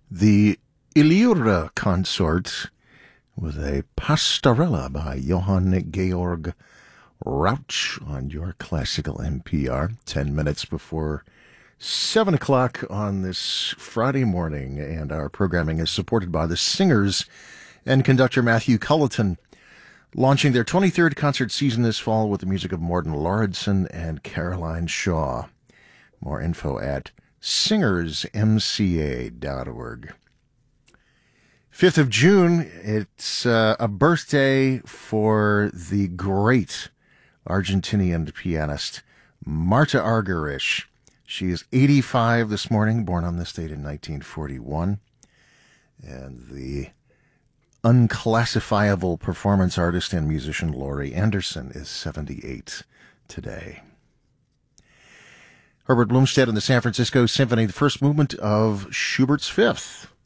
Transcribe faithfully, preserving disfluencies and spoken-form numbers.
The Illyria Consort with a Pastorella by Johann Georg Rauch on your classical N P R. Ten minutes before seven o'clock on this Friday morning, and our programming is supported by the singers and conductor Matthew Culleton, launching their twenty-third concert season this fall with the music of Morten Lauridsen and Caroline Shaw. More info at singers m c a dot org. fifth of June, it's uh, a birthday for the great Argentinian pianist Marta Argerich. She is eighty-five this morning, born on this date in nineteen forty-one. And the unclassifiable performance artist and musician Laurie Anderson is seventy-eight today. Herbert Blomstedt and the San Francisco Symphony, the first movement of Schubert's Fifth.